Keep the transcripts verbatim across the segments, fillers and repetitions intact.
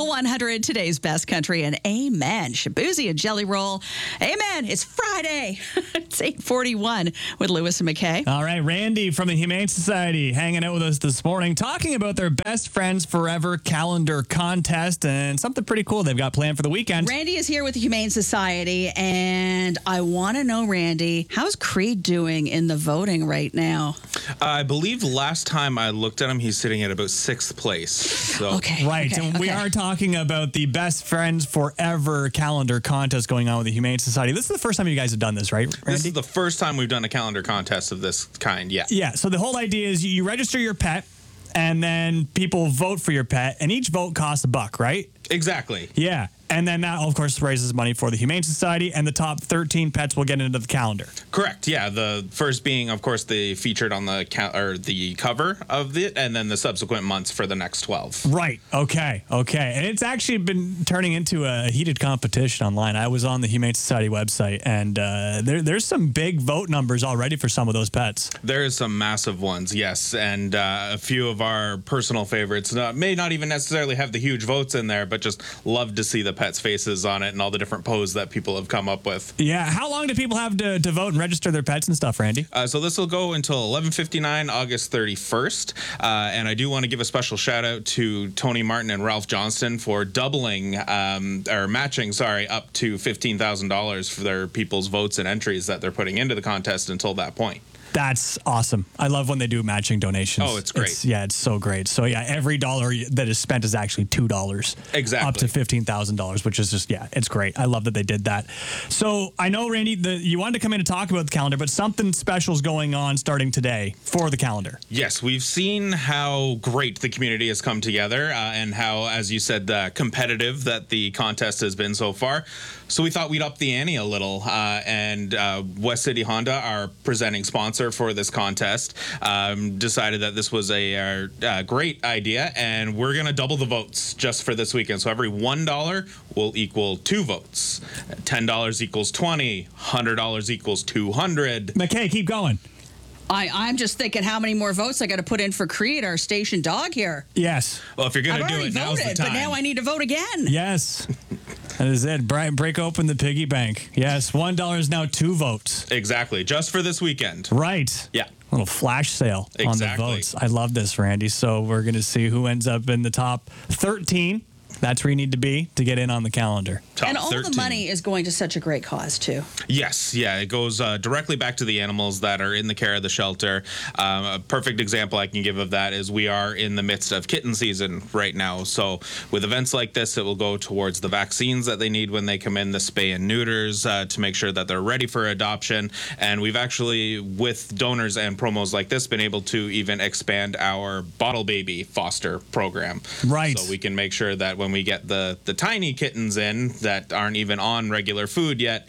The one hundred, today's best country, and amen. Shabuzi and Jelly Roll. Amen. It's Friday. It's eight forty-one with Lewis and McKay. All right, Randy from the Humane Society hanging out with us this morning, talking about their Best Friends Forever calendar contest and something pretty cool they've got planned for the weekend. Randy is here with the Humane Society, and I want to know, Randy, how's Creed doing in the voting right now? Uh, I believe last time I looked at him, he's sitting at about sixth place. So. Okay. Right, okay, and we okay. are talking about the Best Friends Forever calendar contest going on with the Humane Society. This is the first time you guys have done this, right, Randy? This is the first time we've done a calendar contest of this kind, yeah. Yeah, so the whole idea is you register your pet, and then people vote for your pet, and each vote costs a buck, right? Exactly. Yeah, and then that, of course, raises money for the Humane Society, and the top thirteen pets will get into the calendar. Correct. Yeah, the first being, of course, the featured on the ca- or the cover of it, and then the subsequent months for the next twelve. Right. Okay. Okay. And it's actually been turning into a heated competition online. I was on the Humane Society website, and uh, there, there's some big vote numbers already for some of those pets. There is some massive ones, yes, and uh, a few of our personal favorites uh, may not even necessarily have the huge votes in there, but just love to see the pets' faces on it and all the different poses that people have come up with. Yeah. How long do people have to, to vote and register their pets and stuff, Randy? Uh, so this will go until eleven fifty-nine, August thirty-first. Uh, and I do want to give a special shout out to Tony Martin and Ralph Johnston for doubling um, or matching, sorry, up to fifteen thousand dollars for their people's votes and entries that they're putting into the contest until that point. That's awesome. I love when they do matching donations. Oh, it's great. Yeah, it's so great. So, yeah, every dollar that is spent is actually two dollars. Exactly. Up to fifteen thousand dollars, which is just, yeah, it's great. I love that they did that. So, I know, Randy, the, you wanted to come in and talk about the calendar, but something special is going on starting today for the calendar. Yes, we've seen how great the community has come together uh, and how, as you said, uh, competitive that the contest has been so far. So we thought we'd up the ante a little, uh, and uh, West City Honda, our presenting sponsor for this contest, um, decided that this was a, a great idea, and we're going to double the votes just for this weekend. So every one dollar will equal two votes. ten dollars equals twenty. one hundred dollars equals two hundred. McKay, keep going. I, I'm just thinking how many more votes I got to put in for Creed, our station dog here. Yes. Well, if you're going I've to do already it, now's voted, the time. but now I need to vote again. Yes. That is it. Brian, break open the piggy bank. Yes, one dollar is now two votes. Exactly, just for this weekend. Right. Yeah. Little flash sale Exactly. on the votes. I love this, Randy. So we're going to see who ends up in the top thirteen. That's where you need to be to get in on the calendar. Top And all thirteen. the money is going to such a great cause, too. Yes, yeah, it goes uh, directly back to the animals that are in the care of the shelter. Um, a perfect example I can give of that is we are in the midst of kitten season right now. So with events like this, it will go towards the vaccines that they need when they come in, the spay and neuters uh, to make sure that they're ready for adoption. And we've actually, with donors and promos like this, been able to even expand our bottle baby foster program. Right. So we can make sure that when we get the, the tiny kittens in that aren't even on regular food yet,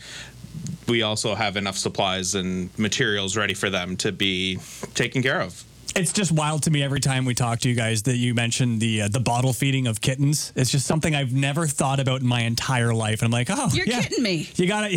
we also have enough supplies and materials ready for them to be taken care of. It's just wild to me every time we talk to you guys that you mention the uh, the bottle feeding of kittens. It's just something I've never thought about in my entire life. And I'm like, oh, You're yeah, kidding me. You got to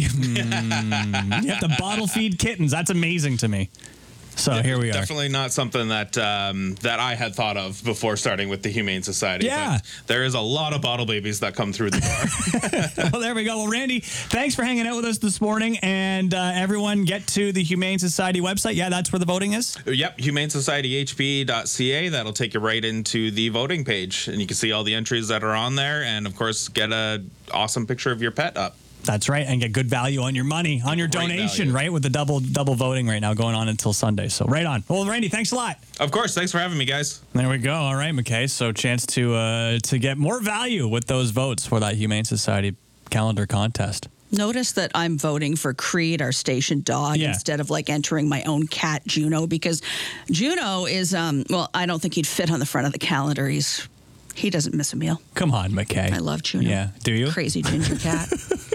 mm, you have to bottle feed kittens. That's amazing to me. So Yeah, here we are. Definitely not something that um, that I had thought of before starting with the Humane Society. Yeah. But there is a lot of bottle babies that come through the door. Well, there we go. Well, Randy, thanks for hanging out with us this morning. And uh, everyone get to the Humane Society website. Yeah, that's where the voting is. Yep, humane society h p dot c a. That'll take you right into the voting page. And you can see all the entries that are on there. And, of course, get an awesome picture of your pet up. That's right, and get good value on your money, on your Great donation, value. right? With the double double voting right now going on until Sunday. So right on. Well, Randy, thanks a lot. Of course. Thanks for having me, guys. There we go. All right, McKay. So chance to uh, to get more value with those votes for that Humane Society calendar contest. Notice that I'm voting for Creed, our station dog, Yeah. instead of like entering my own cat, Juno, because Juno is, um, well, I don't think he'd fit on the front of the calendar. He's He doesn't miss a meal. Come on, McKay. I love Juno. Yeah. Do you? Crazy ginger cat.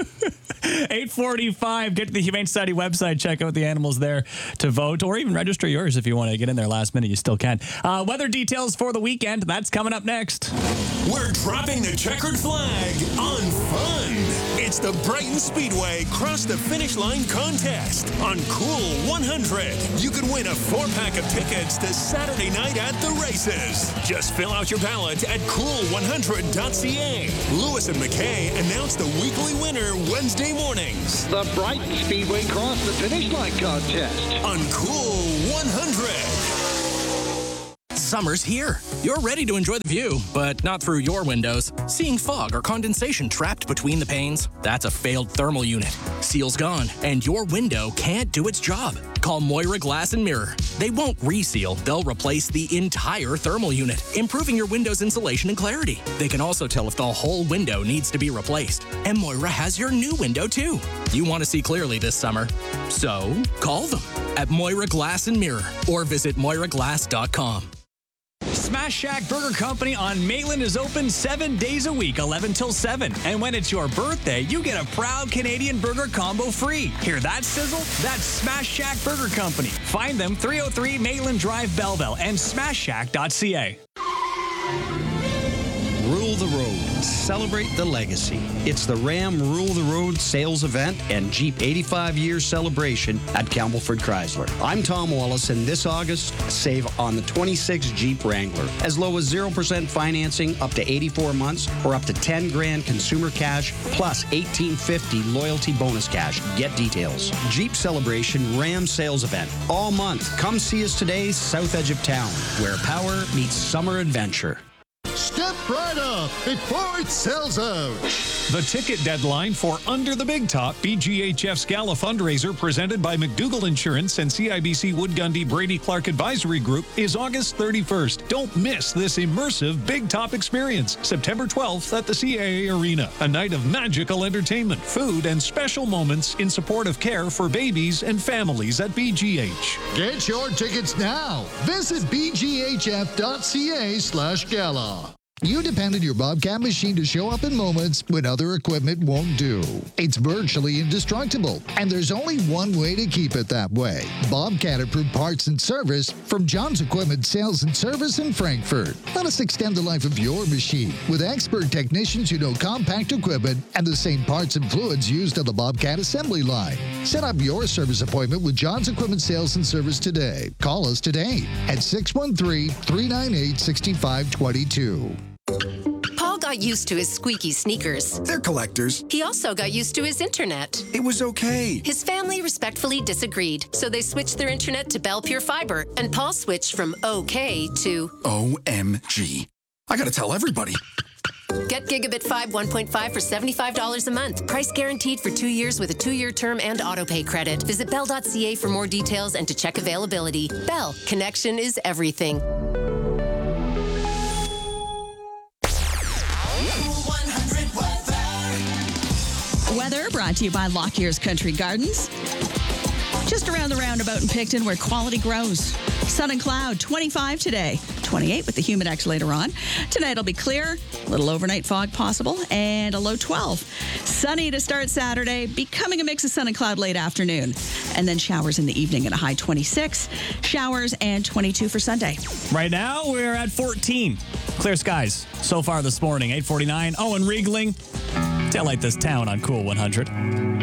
eight forty-five. Get to the Humane Society website. Check out the animals there to vote, or even register yours if you want to get in there last minute. You still can. Uh, weather details for the weekend. That's coming up next. We're dropping the checkered flag on fun. It's the Brighton Speedway Cross the Finish Line contest on Cool one hundred. You can win a four-pack of tickets to Saturday night at the races. Just fill out your ballot at cool one hundred dot c a. Lewis and McKay announce the weekly winner Wednesday mornings. The Brighton Speedway Cross the Finish Line contest on Cool one hundred. Summer's here. You're ready to enjoy the view, but not through your windows. Seeing fog or condensation trapped between the panes? That's a failed thermal unit. Seal's gone, and your window can't do its job. Call Moira Glass and Mirror. They won't reseal, they'll replace the entire thermal unit, improving your window's insulation and clarity. They can also tell if the whole window needs to be replaced. And Moira has your new window too. You want to see clearly this summer? So, call them at Moira Glass and Mirror or visit moira glass dot com. Smash Shack Burger Company on Maitland is open seven days a week, eleven till seven. And when it's your birthday, you get a proud Canadian burger combo free. Hear that sizzle? That's Smash Shack Burger Company. Find them three oh three Maitland Drive, Belleville, and smash shack dot c a. Rule the road. Celebrate the legacy. It's the Ram Rule the Road sales event and Jeep eighty-five year celebration at Campbellford Chrysler. I'm Tom Wallace, and this August, save on the twenty-six Jeep Wrangler. As low as zero percent financing up to eighty-four months or up to ten grand consumer cash plus eighteen fifty loyalty bonus cash. Get details. Jeep Celebration Ram sales event all month. Come see us today, south edge of town, where power meets summer adventure. Step right up before it sells out. The ticket deadline for Under the Big Top, B G H F's Gala fundraiser presented by McDougall Insurance and C I B C Wood Gundy Brady Clark Advisory Group is August thirty-first. Don't miss this immersive Big Top experience. September twelfth at the C A A Arena. A night of magical entertainment, food, and special moments in support of care for babies and families at B G H. Get your tickets now. Visit b g h f dot c a slash gala. You depend on your Bobcat machine to show up in moments when other equipment won't do. It's virtually indestructible, and there's only one way to keep it that way. Bobcat approved parts and service from John's Equipment Sales and Service in Frankfurt. Let us extend the life of your machine with expert technicians who know compact equipment and the same parts and fluids used on the Bobcat assembly line. Set up your service appointment with John's Equipment Sales and Service today. Call us today at six one three, three nine eight, six five two two. Paul got used to his squeaky sneakers. They're collectors. He also got used to his internet. It was okay. His family respectfully disagreed, so they switched their internet to Bell Pure Fiber, and Paul switched from okay to O M G. I gotta tell everybody. Get Gigabit Fibe one point five for seventy-five dollars a month. Price guaranteed for two years with a two-year term and autopay credit. Visit bell dot c a for more details and to check availability. Bell, connection is everything. Weather brought to you by Lockyer's Country Gardens. Just around the roundabout in Picton where quality grows. Sun and cloud, twenty-five today. twenty-eight with the Humidex later on. Tonight will be clear, a little overnight fog possible, and a low twelve. Sunny to start Saturday, becoming a mix of sun and cloud late afternoon. And then showers in the evening at a high twenty-six. Showers and twenty-two for Sunday. Right now, we're at fourteen. Clear skies so far this morning, eight forty-nine. Owen Riegling. Taillight this town on Cool one hundred.